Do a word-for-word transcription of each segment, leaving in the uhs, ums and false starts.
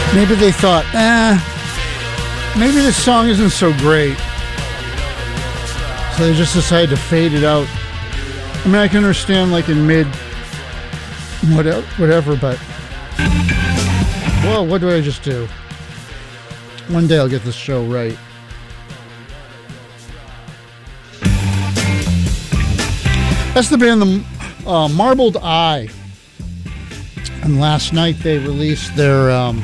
Maybe they thought, eh, maybe this song isn't so great. So they just decided to fade it out. I mean, I can understand like in mid, whatever, but... Whoa, what do I just do? One day I'll get this show right. That's the band, the uh, Marbled Eye. And last night they released their um,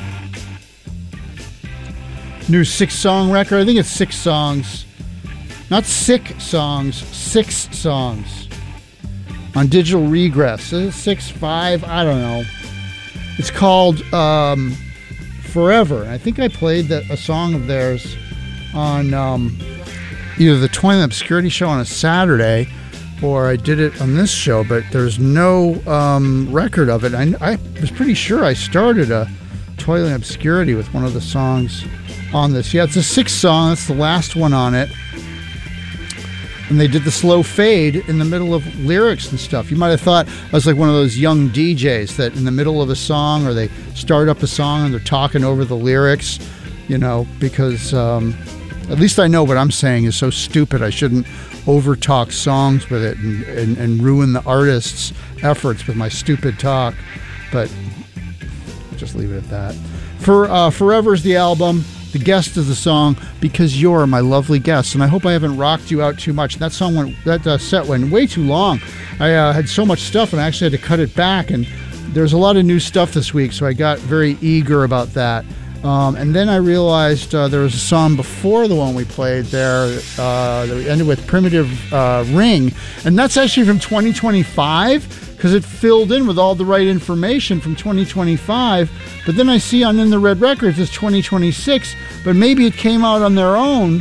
new six-song record. I think it's six songs. Not sick songs, six songs. On Digital Regress. Is it six, five? I don't know. It's called um, Forever. I think I played that, a song of theirs on um, either the Toilet Obscurity show on a Saturday, or I did it on this show, but there's no um, record of it. I, I was pretty sure I started a Toilet Obscurity with one of the songs on this. Yeah, it's a six song. That's the last one on it. And they did the slow fade in the middle of lyrics and stuff. You might have thought I was like one of those young D Js that in the middle of a song, or they start up a song and they're talking over the lyrics, you know, because um, at least I know what I'm saying is so stupid. I shouldn't over talk songs with it and, and, and ruin the artist's efforts with my stupid talk. But I'll just leave it at that. For uh, Forever's the album. The guest is the song, Because You're My Lovely Guest. And I hope I haven't rocked you out too much. That song went, that uh, set went way too long. I uh, had so much stuff and I actually had to cut it back. And there's a lot of new stuff this week, so I got very eager about that. Um, and then I realized uh, there was a song before the one we played there uh, that we ended with, Primitive uh, Ring. And that's actually from twenty twenty-five, because it filled in with all the right information from twenty twenty-five. But then I see on In the Red Records it's twenty twenty-six, but maybe it came out on their own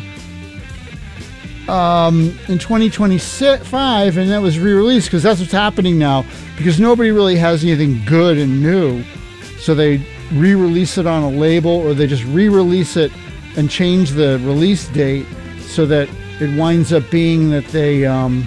um, in twenty twenty-five, and that was re-released, because that's what's happening now, because nobody really has anything good and new. So they re-release it on a label, or they just re-release it and change the release date so that it winds up being that they... Um,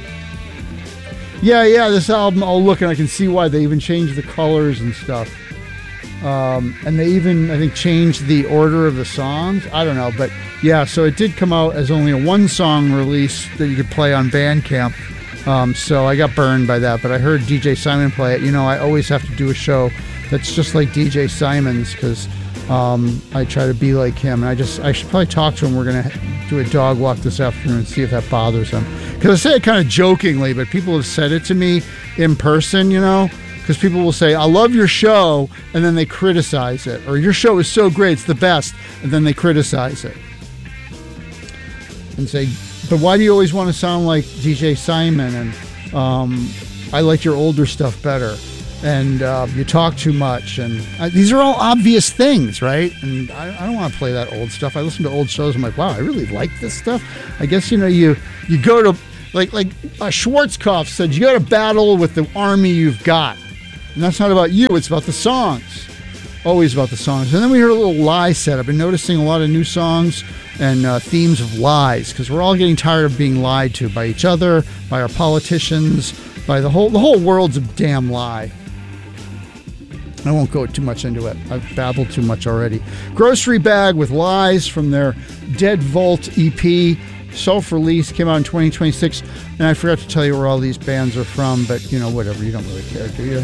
Yeah, yeah, this album, oh, look, and I can see why they even changed the colors and stuff. Um, and they even, I think, changed the order of the songs. I don't know, but yeah, so it did come out as only a one-song release that you could play on Bandcamp. Um, so I got burned by that, but I heard D J Simon play it. You know, I always have to do a show that's just like D J Simon's, because um, I try to be like him. And I just, I should probably talk to him. We're going to do a dog walk this afternoon and see if that bothers him. Because I say it kind of jokingly, but people have said it to me in person, you know, because people will say, I love your show, and then they criticize it. Or your show is so great, it's the best, and then they criticize it. And say, but why do you always want to sound like D J Simon? And um, I like your older stuff better. And uh, you talk too much. And uh, these are all obvious things, right? And I, I don't want to play that old stuff. I listen to old shows. I'm like, wow, I really like this stuff. I guess, you know, you, you go to, like, like uh, Schwarzkopf said, you got to battle with the army you've got. And that's not about you. It's about the songs. Always about the songs. And then we heard a little lie set. I've been noticing a lot of new songs and uh, themes of lies, because we're all getting tired of being lied to by each other, by our politicians, by the whole, the whole world's a damn lie. I won't go too much into it. I've babbled too much already. Grocery Bag with Lies from their Dead Vault E P. Self-release, came out in twenty twenty-six. And I forgot to tell you where all these bands are from, but, you know, whatever. You don't really care, do you?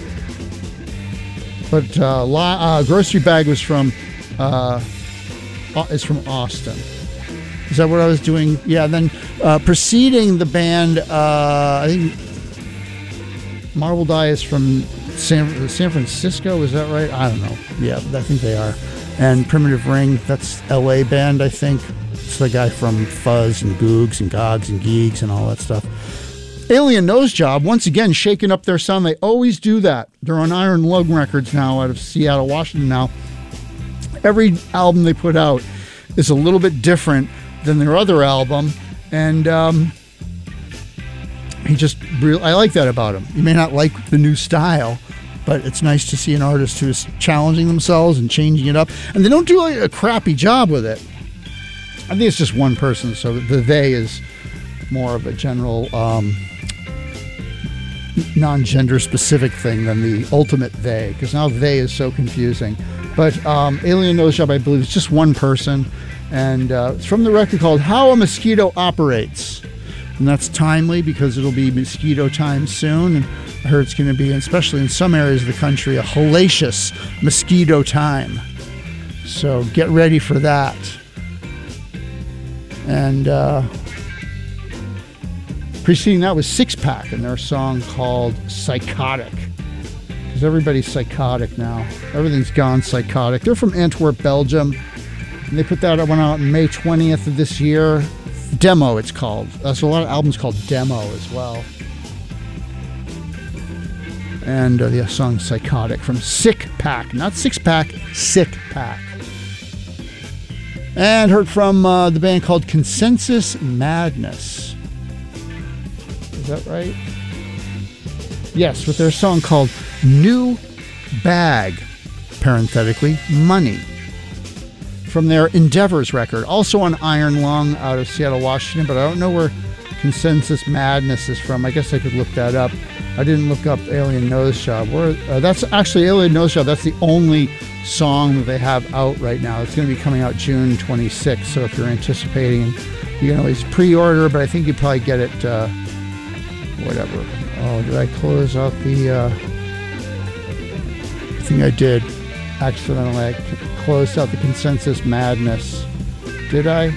But uh, uh, Grocery Bag was from, uh, is from Austin. Is that what I was doing? Yeah, then uh, preceding the band, uh, I think Marbled Eye is from San, San Francisco, is that right? I don't know. Yeah, I think they are. And Primitive Ring, that's L A band, I think. It's the guy from Fuzz and Googs and Gogs and Geeks and all that stuff. Alien Nose Job, once again, shaking up their sound. They always do that. They're on Iron Lung Records now out of Seattle, Washington now. Every album they put out is a little bit different than their other album. And um, he just really, I like that about him. You may not like the new style, but it's nice to see an artist who is challenging themselves and changing it up. And they don't do like a crappy job with it. I think it's just one person, so the they is more of a general um, non-gender specific thing than the ultimate they, because now they is so confusing. But um, Alien Nose Job, I believe, is just one person, and uh, it's from the record called How a Mosquito Operates. And that's timely because it'll be mosquito time soon, and I heard it's going to be, especially in some areas of the country, a hellacious mosquito time. So get ready for that. And uh, preceding that was Six Pack and their song called Psychotic. Because everybody's psychotic now. Everything's gone psychotic. They're from Antwerp, Belgium. And they put that one out on May twentieth of this year. Demo, it's called. There's a lot of albums called Demo as well. And uh, the song Psychotic from Sick Pack. Not Six Pack, Sick Pack. And heard from uh, the band called Consensus Madness. Is that right? Yes, with their song called New Bag, parenthetically, Money. From their Endeavors record, also on Iron Lung out of Seattle, Washington, but I don't know where Consensus Madness is from. I guess I could look that up. I didn't look up Alien Nose Job. Where, uh, that's actually Alien Nose Job. That's the only song that they have out right now. It's going to be coming out June twenty-sixth, so if you're anticipating, you can always pre-order, but I think you probably get it, uh, whatever. Oh, did I close out the, uh, I think I did. Accidentally, I closed out the Consensus Madness. Did I?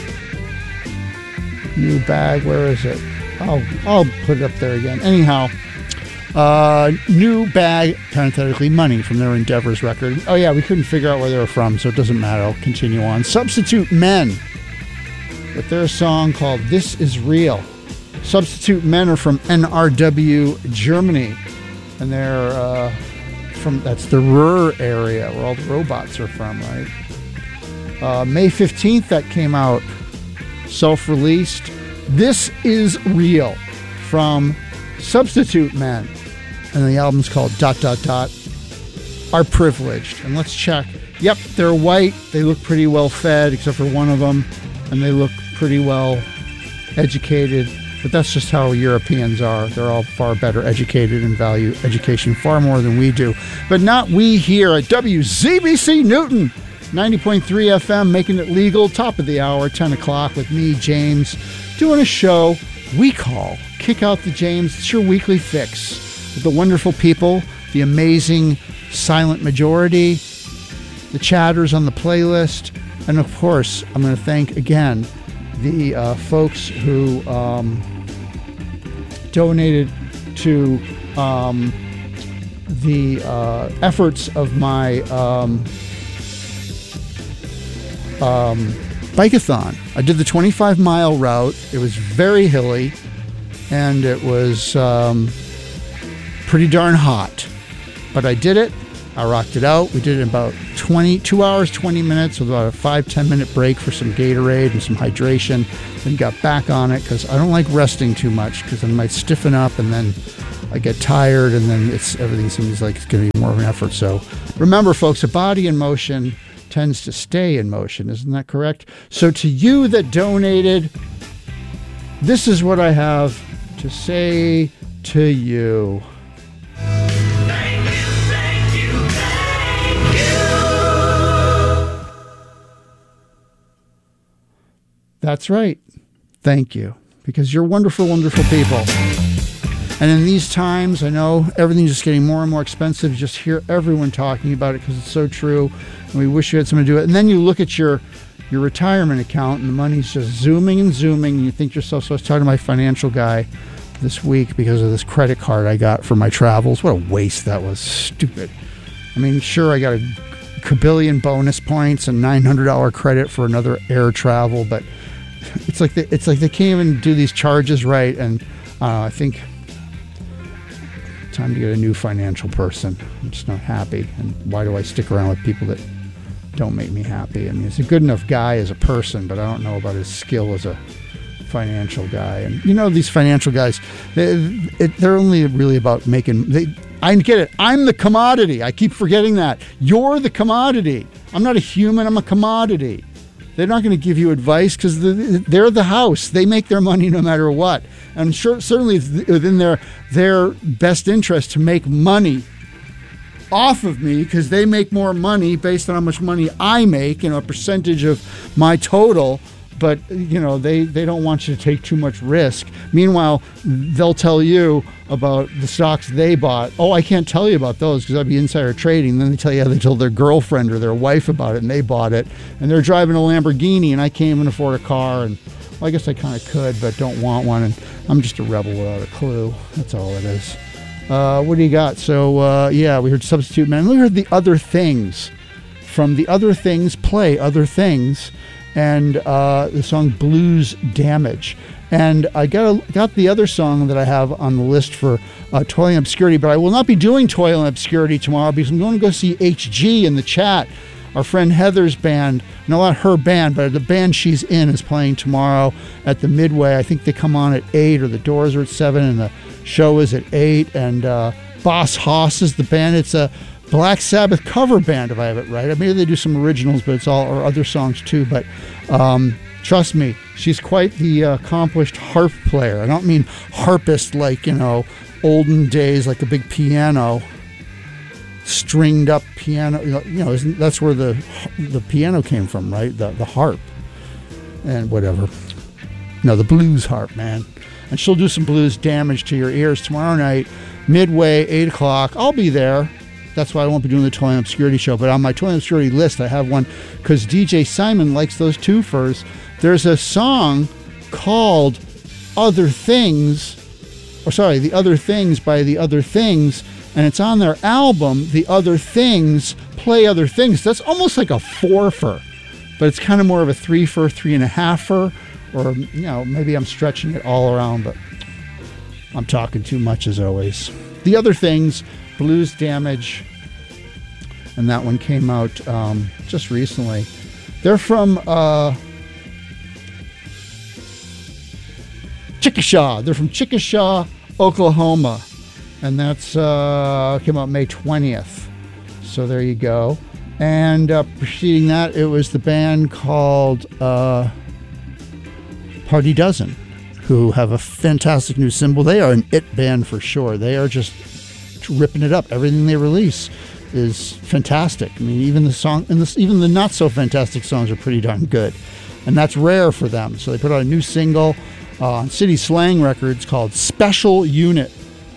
New Bag, where is it? I'll, I'll put it up there again. Anyhow, uh, New Bag, parenthetically, Money from their Endeavors record. Oh yeah, we couldn't figure out where they were from, so it doesn't matter. I'll continue on. Substitute Men with their song called This Is Real. Substitute Men are from N R W, Germany, and they're uh, from, that's the Ruhr area where all the robots are from, right? Uh, May fifteenth, that came out, self-released. This Is Real from Substitute Men, and the album's called dot dot dot Are Privileged. And let's check. Yep, they're white. They look pretty well fed, except for one of them, and they look pretty well educated. But that's just how Europeans are. They're all far better educated and value education far more than we do. But not we here at W Z B C Newton, ninety point three F M, making it legal, top of the hour, ten o'clock, with me, James, doing a show we call Kick Out the James. It's your weekly fix with the wonderful people, the amazing silent majority, the chatters on the playlist, and of course, I'm going to thank again the uh, folks who um, donated to um, the uh, efforts of my um, um, bike-a-thon. I did the twenty-five mile route. It was very hilly, and it was um, pretty darn hot. But I did it. I rocked it out. We did it in about twenty-two hours, twenty minutes with about a five, ten minute break for some Gatorade and some hydration. Then got back on it because I don't like resting too much because I might stiffen up and then I get tired and then it's everything seems like it's going to be more of an effort. So remember, folks, a body in motion tends to stay in motion. Isn't that correct? So to you that donated, this is what I have to say to you. That's right. Thank you. Because you're wonderful, wonderful people. And in these times, I know everything's just getting more and more expensive. You just hear everyone talking about it because it's so true. And we wish you had someone to do it. And then you look at your your retirement account and the money's just zooming and zooming. And you think to yourself, so I was talking to my financial guy this week because of this credit card I got for my travels. What a waste that was. Stupid. I mean, sure, I got a kabillion bonus points and nine hundred dollars credit for another air travel, but It's like they, it's like they can't even do these charges right, and uh, I think time to get a new financial person. I'm just not happy, and why do I stick around with people that don't make me happy? I mean, he's a good enough guy as a person, but I don't know about his skill as a financial guy. And you know, these financial guys, they, it, they're only really about making. They, I get it. I'm the commodity. I keep forgetting that. You're the commodity. I'm not a human. I'm a commodity. They're not going to give you advice because they're the house. They make their money no matter what. And sure, certainly it's within their, their best interest to make money off of me because they make more money based on how much money I make, you know, a percentage of my total. But, you know, they, they don't want you to take too much risk. Meanwhile, they'll tell you about the stocks they bought. Oh, I can't tell you about those because I'd be insider trading. Then they tell you how they told their girlfriend or their wife about it and they bought it. And they're driving a Lamborghini and I can't even afford a car. And well, I guess I kind of could, but don't want one. And I'm just a rebel without a clue. That's all it is. Uh, what do you got? So, uh, yeah, we heard Substitute Man. We heard The Other Things from The Other Things Play Other Things. And uh, the song Blues Damage. And I got a, got the other song that I have on the list for uh, Toiling Obscurity, but I will not be doing Toiling Obscurity tomorrow because I'm going to go see H G in the chat. Our friend Heather's band, no, not her band, but the band she's in is playing tomorrow at the Midway. I think they come on at eight, or the doors are at seven, and the show is at eight. And uh, Boss Hoss is the band. It's a Black Sabbath cover band, if I have it right. Maybe they do some originals, but it's all, or other songs too. But um, trust me, she's quite the uh, accomplished harp player. I don't mean harpist like, you know, olden days, like a big piano, stringed up piano. You know, isn't, that's where the the piano came from, right? The the harp and whatever. No, the blues harp, man. And she'll do some blues damage to your ears tomorrow night, Midway, eight o'clock. I'll be there. That's why I won't be doing the Toiling Obscurity show. But on my Toiling Obscurity list, I have one because D J Simon likes those twofers. There's a song called Other Things, or sorry, The Other Things by The Other Things, and it's on their album, The Other Things, Play Other Things. That's almost like a four-fer, but it's kind of more of a three-fer, three-and-a-half-fer, or, you know, maybe I'm stretching it all around, but I'm talking too much as always. The Other Things, Blues Damage, and that one came out um, just recently. They're from uh, Chickasha. They're from Chickasha, Oklahoma, and that's uh, came out May twentieth. So there you go. And uh, preceding that, it was the band called uh, Party Dozen, who have a fantastic new symbol. They are an it band for sure. They are just ripping it up. Everything they release is fantastic. I mean, even the song and the, even the not so fantastic songs are pretty darn good, and that's rare for them. So they put out a new single uh, on City Slang Records called Special Unit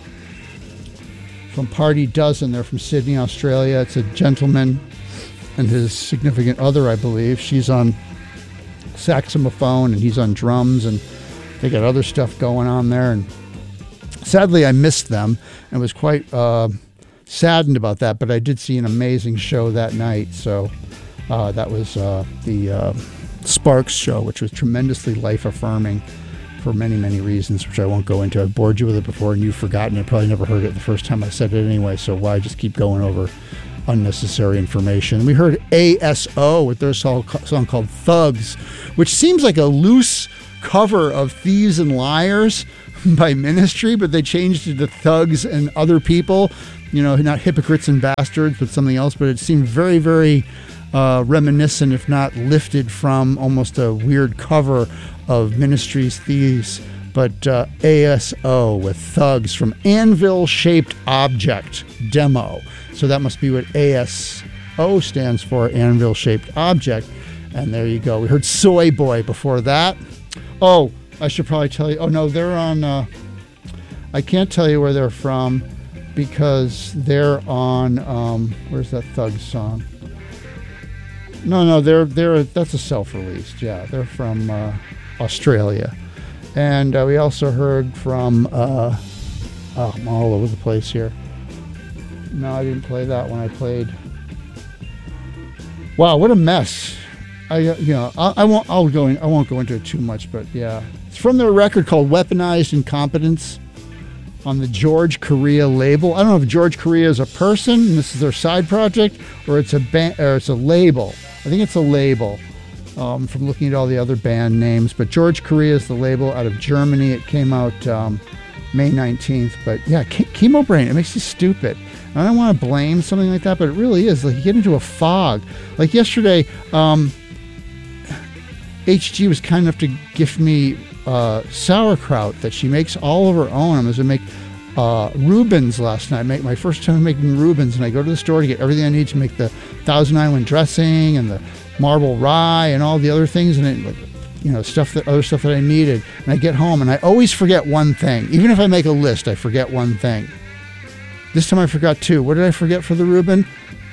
from Party Dozen. They're from Sydney, Australia. It's a gentleman and his significant other, I believe. She's on saxophone and he's on drums, and they got other stuff going on there. And sadly, I missed them and was quite uh, saddened about that, but I did see an amazing show that night. So uh, that was uh, the uh, Sparks show, which was tremendously life-affirming for many, many reasons, which I won't go into. I've bored you with it before, and you've forgotten it. Probably never heard it the first time I said it anyway, so why just keep going over unnecessary information? We heard A S O with their song, song called Thugs, which seems like a loose cover of Thieves and Liars by Ministry, but they changed it to Thugs and Other People, you know, not Hypocrites and Bastards, but something else. But it seemed very, very uh, reminiscent, if not lifted from almost a weird cover of Ministry's Thieves. But uh, A S O with Thugs from Anvil Shaped Object Demo. So that must be what A S O stands for, Anvil Shaped Object. And there you go. We heard Soy Boy before that. Oh, I should probably tell you. Oh, no, they're on. Uh, I can't tell you where they're from because they're on. Um, where's that Thugs song? No, no, they're they're that's a self-released. Yeah, they're from uh, Australia, and uh, we also heard from. Uh, oh, I'm all over the place here. No, I didn't play that one. I played. Wow, what a mess! I you know I, I won't I'll go in, I won't go into it too much, but yeah. It's from their record called Weaponized Incompetence on the George Correa label. I don't know if George Correa is a person, and this is their side project, or it's a ba- or it's a label. I think it's a label um, from looking at all the other band names. But George Correa is the label out of Germany. It came out um, May nineteenth. But yeah, Ch- Chemo Brain, it makes you stupid. I don't want to blame something like that, but it really is. Like you get into a fog. Like yesterday, um, H G was kind enough to gift me uh, sauerkraut that she makes all of her own. I was going to make uh, Reubens last night. Make my first time making Reubens, and I go to the store to get everything I need to make the Thousand Island dressing and the marble rye and all the other things, and it, like, you know, stuff that other stuff that I needed. And I get home, and I always forget one thing. Even if I make a list, I forget one thing. This time I forgot two. What did I forget for the Reuben?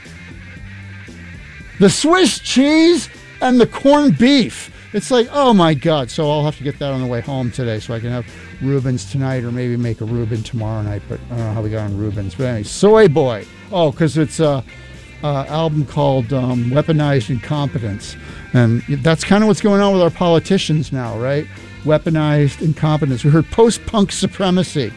The Swiss cheese and the corned beef. It's like, oh my God. So I'll have to get that on the way home today so I can have Reubens tonight, or maybe make a Reuben tomorrow night. But I don't know how we got on Reubens. But anyway, Soy Boy. Oh, because it's a, a album called um, Weaponized Incompetence. And that's kind of what's going on with our politicians now, right? Weaponized incompetence. We heard Post-Punk Supremacy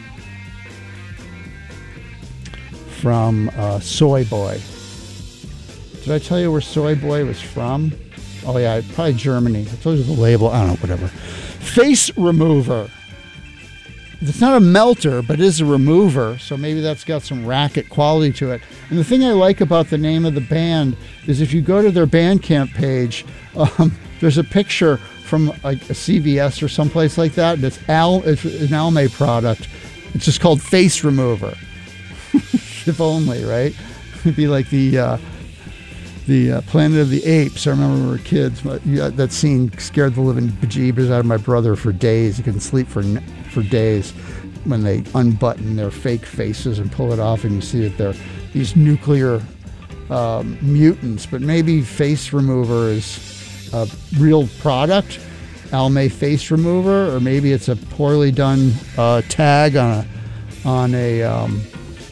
from uh, Soy Boy. Did I tell you where Soy Boy was from? Oh, yeah, probably Germany. I told you the label. I don't know, whatever. Face Remover. It's not a melter, but it is a remover, so maybe that's got some racket quality to it. And the thing I like about the name of the band is if you go to their Bandcamp page, um, there's a picture from like a C V S or someplace like that, and it's, Al, it's an Almay product. It's just called Face Remover. If only, right? It'd be like the... Uh, The uh, Planet of the Apes. I remember when we were kids. But, yeah, that scene scared the living bejeebers out of my brother for days. He couldn't sleep for for days when they unbutton their fake faces and pull it off, and you see that they're these nuclear um, mutants. But maybe Face Remover is a real product, Almay Face Remover, or maybe it's a poorly done uh, tag on a on a. Um,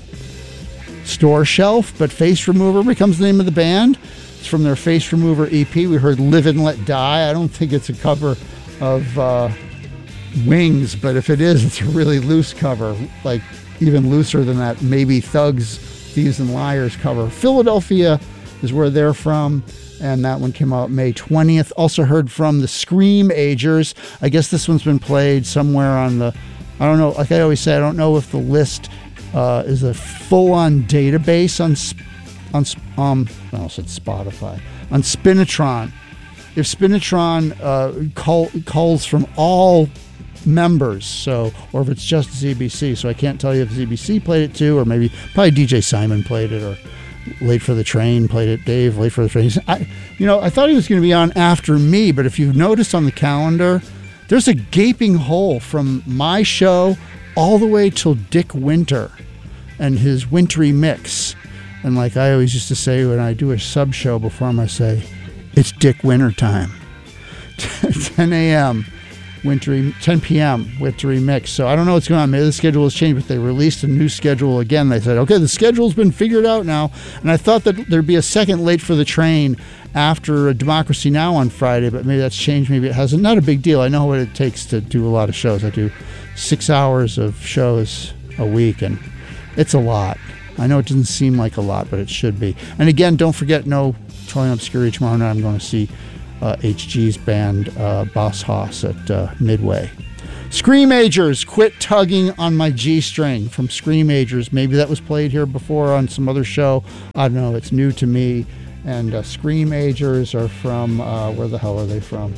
store shelf, but Face Remover becomes the name of the band. It's from their Face Remover E P. We heard Live and Let Die. I don't think it's a cover of uh, Wings, but if it is, it's a really loose cover, like even looser than that Maybe Thugs, Thieves and Liars cover. Philadelphia is where they're from, and that one came out May twentieth. Also heard from the Screamagers. I guess this one's been played somewhere on the, I don't know, like I always say, I don't know if the list Uh, is a full-on database on, on um, I almost said Spotify, on Spinitron. If Spinitron uh, call, calls from all members, so, or if it's just Z B C, so I can't tell you if Z B C played it too, or maybe, probably D J Simon played it, or Late for the Train played it, Dave, Late for the Train. I, you know, I thought he was going to be on after me, but if you've noticed on the calendar, there's a gaping hole from my show all the way till Dick Winter and his wintry mix. And like I always used to say when I do a sub show before him, I say, it's Dick Winter time. ten a.m. wintry, ten p.m. wintry mix. So I don't know what's going on. Maybe the schedule has changed, but they released a new schedule again. They said, okay, the schedule's been figured out now. And I thought that there'd be a second Late for the Train after Democracy Now! On Friday, but maybe that's changed. Maybe it hasn't. Not a big deal. I know what it takes to do a lot of shows. I do six hours of shows a week, and it's a lot. I know it doesn't seem like a lot, but it should be. And again, don't forget, no Troy Obscuri tomorrow night. I'm going to see uh, H G's band, uh, Boss Hoss, at uh, Midway. Screamagers, Quit Tugging on My G-String from Screamagers. Maybe that was played here before on some other show. I don't know. It's new to me. And uh, Screamagers are from, uh, where the hell are they from?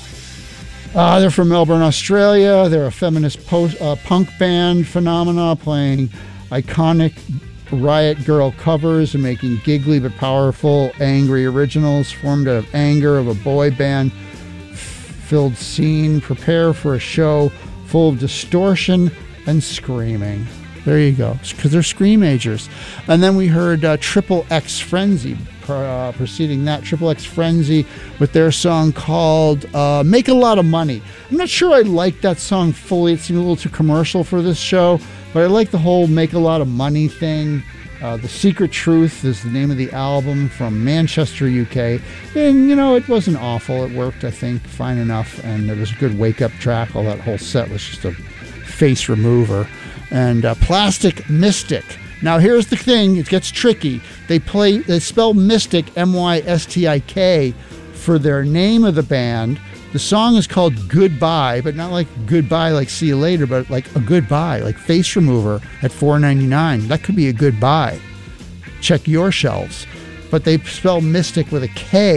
Uh, they're from Melbourne, Australia. They're a feminist post, uh, punk band phenomena, playing iconic Riot Girl covers and making giggly but powerful, angry originals formed out of anger of a boy band filled scene. Prepare for a show full of distortion and screaming. There you go, because they're Screamagers. And then we heard uh, Triple X Frenzy, uh, preceding that, Triple X Frenzy with their song called uh, Make a Lot of Money. I'm not sure I like that song fully. It seemed a little too commercial for this show, but I like the whole Make a Lot of Money thing. Uh, The Secret Truth is the name of the album, from Manchester, U K. And, you know, it wasn't awful. It worked, I think, fine enough. And it was a good wake-up track. All that whole set was just a face remover. And uh, Plastic Mystic. Now, here's the thing. It gets tricky. They play. They spell Mystic, M Y S T I K, for their name of the band. The song is called Goodbye, but not like goodbye, like see you later, but like a goodbye, like face remover at four ninety-nine. That could be a goodbye. Check your shelves. But they spell Mystic with a K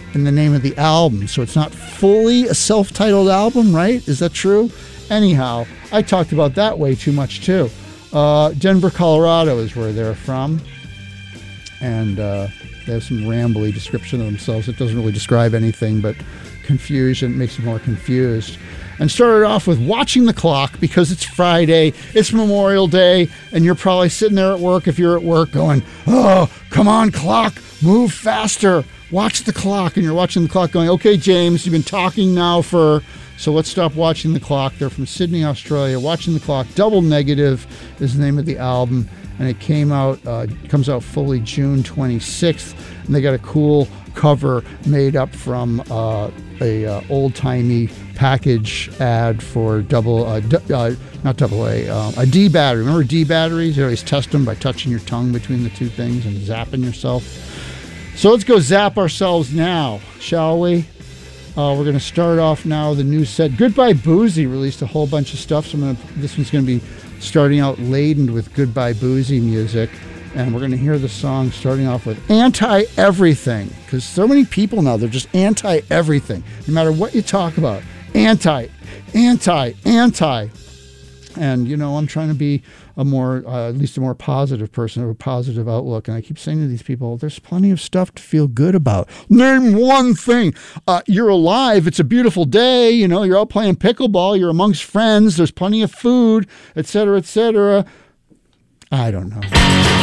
in the name of the album. So it's not fully a self-titled album, right? Is that true? Anyhow, I talked about that way too much too. Uh, Denver, Colorado is where they're from. And uh, they have some rambly description of themselves. It doesn't really describe anything, but confusion makes you more confused. And started off with Watching the Clock because it's Friday, it's Memorial Day, and you're probably sitting there at work, if you're at work, going, oh, come on, clock, move faster, watch the clock. And you're watching the clock going, okay, James, you've been talking now for, so let's stop watching the clock. They're from Sydney, Australia. Watching the Clock, Double Negative is the name of the album. And it came out, uh, comes out fully June twenty-sixth. And they got a cool cover made up from uh, a uh, old-timey package ad for double, uh, d- uh, not double A, um, a D battery. Remember D batteries? You always test them by touching your tongue between the two things and zapping yourself. So let's go zap ourselves now, shall we? Uh, we're going to start off now the new set. Goodbye Boozy released a whole bunch of stuff. So I'm gonna, this one's going to be starting out laden with Goodbye Boozy music. And we're going to hear the song starting off with Anti-Everything. Because so many people now, they're just anti-everything. No matter what you talk about. Anti, anti, anti. And, you know, I'm trying to be a more, uh, at least a more positive person, of a positive outlook. And I keep saying to these people, there's plenty of stuff to feel good about. Name one thing. Uh, you're alive. It's a beautiful day. You know, you're out playing pickleball. You're amongst friends. There's plenty of food, et cetera, et cetera. I don't know.